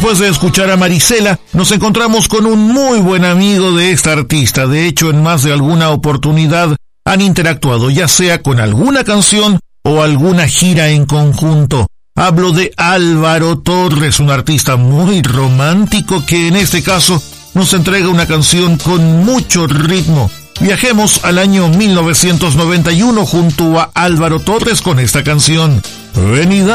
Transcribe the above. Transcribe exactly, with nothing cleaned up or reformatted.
Después de escuchar a Marisela, nos encontramos con un muy buen amigo de esta artista. De hecho, en más de alguna oportunidad han interactuado, ya sea con alguna canción o alguna gira en conjunto. Hablo de Álvaro Torres, un artista muy romántico que en este caso nos entrega una canción con mucho ritmo. Viajemos al año mil novecientos noventa y uno junto a Álvaro Torres con esta canción, Venida.